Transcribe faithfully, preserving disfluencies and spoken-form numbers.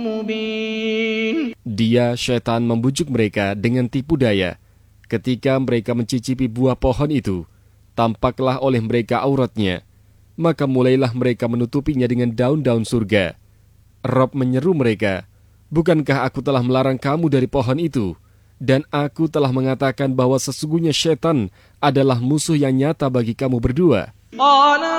مبين. Dia, syaitan, membujuk mereka dengan tipu daya. Ketika mereka mencicipi buah pohon itu, tampaklah oleh mereka auratnya. Maka mulailah mereka menutupinya dengan daun-daun surga. Rob menyeru mereka, "Bukankah aku telah melarang kamu dari pohon itu? Dan aku telah mengatakan bahwa sesungguhnya syaitan adalah musuh yang nyata bagi kamu berdua."